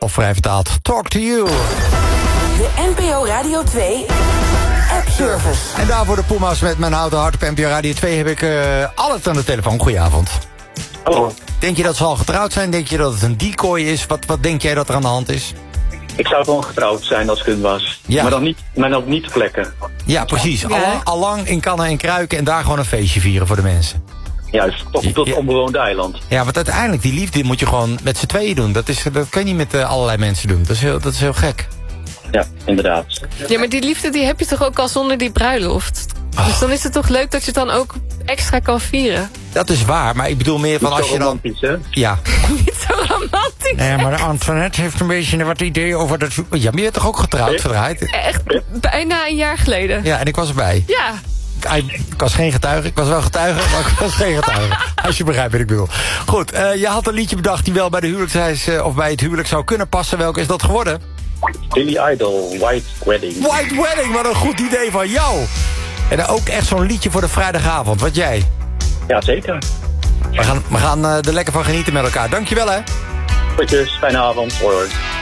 Of vrij vertaald, Talk to You. De NPO Radio 2 App Service. En daarvoor de Puma's met Mijn Houten Hart op NPO Radio 2 heb ik Albert aan de telefoon. Goedenavond. Hallo. Denk je dat ze al getrouwd zijn? Denk je dat het een decoy is? Wat denk jij dat er aan de hand is? Ik zou gewoon getrouwd zijn als ik hun was. Ja. Maar dan niet plekken. Ja, precies. Ja. Allang in kannen en kruiken en daar gewoon een feestje vieren voor de mensen. Juist, tot het onbewoonde eiland. Ja, want uiteindelijk, die liefde moet je gewoon met z'n tweeën doen. Dat kan je niet met allerlei mensen doen. Dat is heel gek. Ja, inderdaad. Ja, maar die liefde die heb je toch ook al zonder die bruiloft? Dus dan is het toch leuk dat je het dan ook extra kan vieren? Dat is waar, maar ik bedoel meer van Niet als zo je dan... romantisch, hè? Ja. Niet zo romantisch. Nee, maar Antoinette heeft een beetje wat idee over dat... Ja, maar je bent toch ook getrouwd, verdraaid? Echt bijna een jaar geleden. Ja, en ik was erbij. Ja. Ik was geen getuige. Ik was wel getuige, maar ik was geen getuige. Als je begrijpt wat ik bedoel. Goed, je had een liedje bedacht die wel bij de huwelijksreis... of bij het huwelijk zou kunnen passen. Welke is dat geworden? Billy Idol, White Wedding. White Wedding, wat een goed idee van jou. En dan ook echt zo'n liedje voor de vrijdagavond. Wat jij? Ja, zeker. We gaan er lekker van genieten met elkaar. Dankjewel, hè. Goedjes, fijne avond. Hoi.